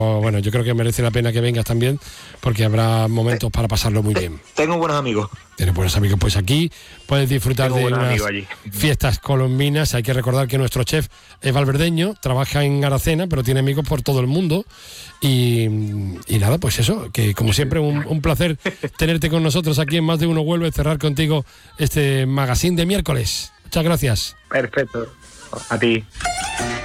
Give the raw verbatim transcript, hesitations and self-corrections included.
bueno, yo creo que merece la pena que vengas también, porque habrá momentos para pasarlo muy bien. Tengo buenos amigos. Tienes buenos amigos, pues aquí puedes disfrutar Tengo de unas fiestas colombinas. Hay que recordar que nuestro chef es valverdeño, trabaja en Aracena, pero tiene amigos por todo el mundo. Y, y nada, pues eso, que como siempre un, un placer tenerte con nosotros aquí en Más de Uno Huelva, cerrar contigo este magazine de miércoles. Muchas gracias. Perfecto. A ti.